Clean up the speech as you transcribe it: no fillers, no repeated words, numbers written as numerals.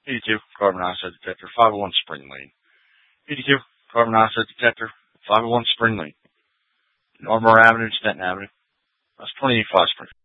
82, carbon monoxide detector, 501 Spring Lane. 82, carbon monoxide detector, 501 Spring Lane. Northmore Avenue, Stanton Avenue. That's 28 Spring.